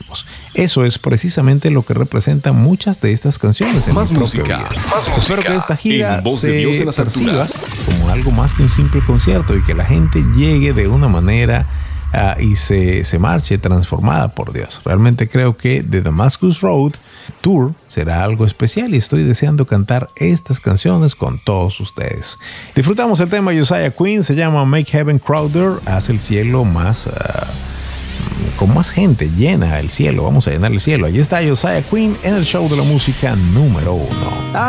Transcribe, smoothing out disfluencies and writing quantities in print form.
ritmos. Eso es precisamente lo que representan muchas de estas canciones en Más mi propia música, vida. más música. Espero que esta gira En Voz de se Dios en las perciba alturas. como algo más que un simple concierto y que la gente llegue de una manera y se marche transformada por Dios. Realmente creo que The Damascus Road Tour será algo especial y estoy deseando cantar estas canciones con todos ustedes. Disfrutamos el tema Josiah Quinn, se llama Make Heaven Crowder, hace el cielo más con más gente, llena el cielo, vamos a llenar el cielo. Allí está Josiah Quinn en el show de la música número 1.